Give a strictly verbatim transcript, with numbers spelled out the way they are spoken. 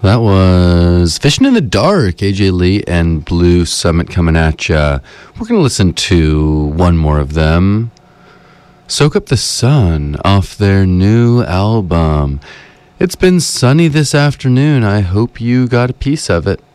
That was Fishing in the Dark, A J Lee and Blue Summit coming at ya. We're going to listen to one more of them. Soak Up the Sun off their new album. It's been sunny this afternoon. I hope you got a piece of it.